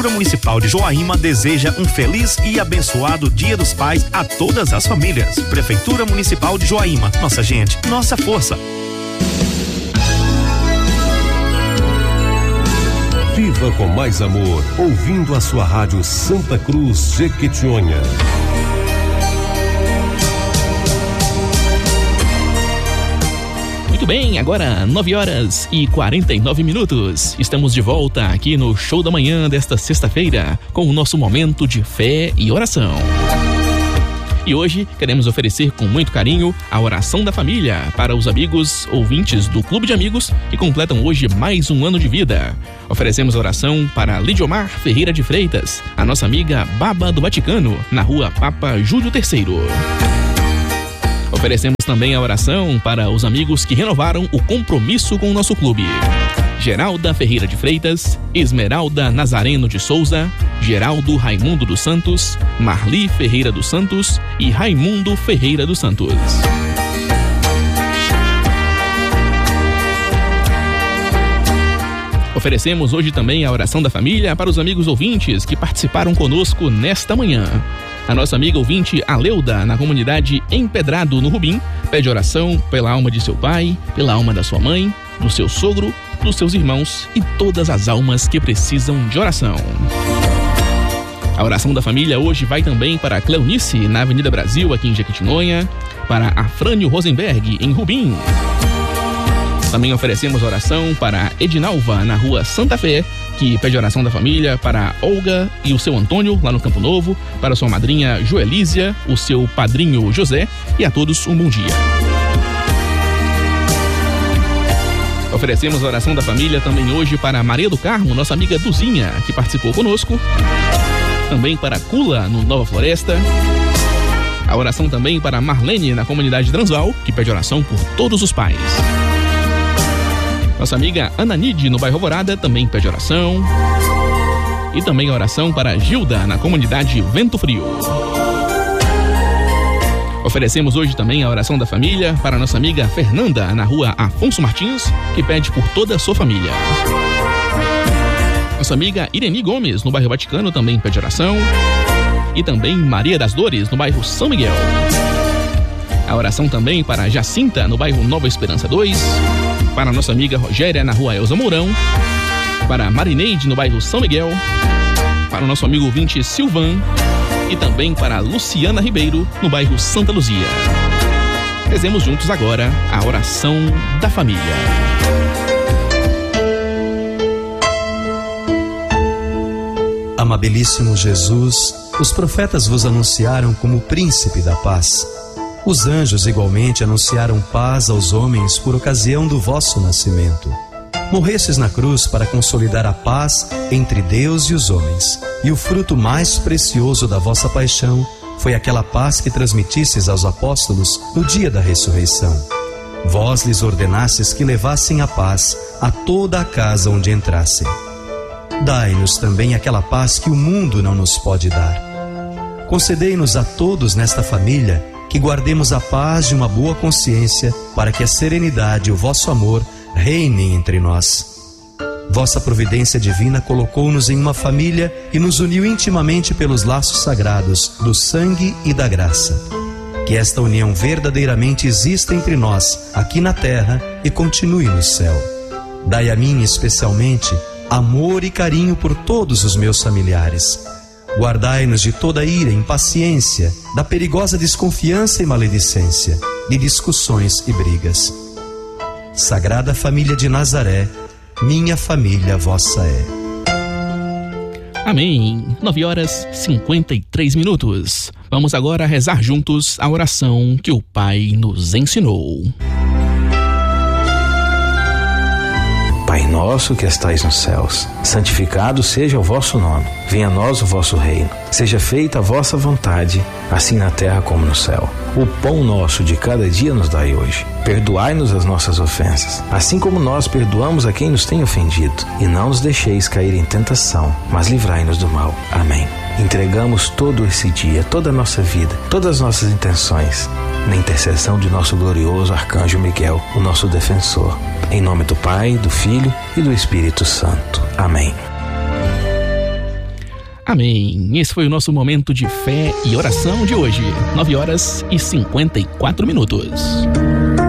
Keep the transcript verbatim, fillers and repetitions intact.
A Municipal de Joaíma deseja um feliz e abençoado Dia dos Pais a todas as famílias. Prefeitura Municipal de Joaíma, nossa gente, nossa força. Viva com mais amor, ouvindo a sua rádio Santa Cruz Jequitinhonha. Muito bem, agora nove horas e quarenta e nove minutos. Estamos de volta aqui no Show da Manhã desta sexta-feira com o nosso momento de fé e oração. E hoje queremos oferecer com muito carinho a oração da família para os amigos ouvintes do Clube de Amigos que completam hoje mais um ano de vida. Oferecemos a oração para Lidiomar Ferreira de Freitas, a nossa amiga Baba do Vaticano, na rua Papa Júlio terceiro. Oferecemos também a oração para os amigos que renovaram o compromisso com o nosso clube. Geralda Ferreira de Freitas, Esmeralda Nazareno de Souza, Geraldo Raimundo dos Santos, Marli Ferreira dos Santos e Raimundo Ferreira dos Santos. Oferecemos hoje também a oração da família para os amigos ouvintes que participaram conosco nesta manhã. A nossa amiga ouvinte Aleuda, na comunidade Empedrado, no Rubim, pede oração pela alma de seu pai, pela alma da sua mãe, do seu sogro, dos seus irmãos e todas as almas que precisam de oração. A oração da família hoje vai também para a Cleonice, na Avenida Brasil, aqui em Jequitinhonha, para Afrânio Rosenberg, em Rubim. Também oferecemos oração para Edinalva, na rua Santa Fé, que pede oração da família para Olga e o seu Antônio, lá no Campo Novo, para sua madrinha Joelísia, o seu padrinho José e a todos um bom dia. Oferecemos a oração da família também hoje para Maria do Carmo, nossa amiga Duzinha, que participou conosco. Também para Cula, no Nova Floresta. A oração também para Marlene, na comunidade Transval, que pede oração por todos os pais. Nossa amiga Ananide, no bairro Alvorada, também pede oração. E também a oração para Gilda, na comunidade Vento Frio. Oferecemos hoje também a oração da família para nossa amiga Fernanda, na rua Afonso Martins, que pede por toda a sua família. Nossa amiga Ireni Gomes, no bairro Vaticano, também pede oração. E também Maria das Dores, no bairro São Miguel. A oração também para Jacinta, no bairro Nova Esperança dois. Para nossa amiga Rogéria, na rua Elza Mourão. Para Marineide, no bairro São Miguel. Para o nosso amigo ouvinte Silvan. E também para Luciana Ribeiro, no bairro Santa Luzia. Rezemos juntos agora a oração da família. Amabilíssimo Jesus, os profetas vos anunciaram como príncipe da paz. Os anjos igualmente anunciaram paz aos homens por ocasião do vosso nascimento. Morrestes na cruz para consolidar a paz entre Deus e os homens. E o fruto mais precioso da vossa paixão foi aquela paz que transmitistes aos apóstolos no dia da ressurreição. Vós lhes ordenastes que levassem a paz a toda a casa onde entrassem. Dai-nos também aquela paz que o mundo não nos pode dar. Concedei-nos a todos nesta família que guardemos a paz de uma boa consciência, para que a serenidade e o vosso amor reinem entre nós. Vossa providência divina colocou-nos em uma família e nos uniu intimamente pelos laços sagrados do sangue e da graça. Que esta união verdadeiramente exista entre nós, aqui na terra, e continue no céu. Dai a mim, especialmente, amor e carinho por todos os meus familiares. Guardai-nos de toda ira, impaciência, da perigosa desconfiança e maledicência, de discussões e brigas. Sagrada Família de Nazaré, minha família vossa é. Amém. nove horas e cinquenta e três minutos. Vamos agora rezar juntos a oração que o Pai nos ensinou. Pai nosso que estais nos céus, santificado seja o vosso nome. Venha a nós o vosso reino. Seja feita a vossa vontade, assim na terra como no céu. O pão nosso de cada dia nos dai hoje. Perdoai-nos as nossas ofensas, assim como nós perdoamos a quem nos tem ofendido. E não nos deixeis cair em tentação, mas livrai-nos do mal. Amém. Entregamos todo esse dia, toda a nossa vida, todas as nossas intenções, na intercessão de nosso glorioso Arcanjo Miguel, o nosso defensor. Em nome do Pai, do Filho e do Espírito Santo. Amém. Amém. Esse foi o nosso momento de fé e oração de hoje. nove horas e cinquenta e quatro minutos.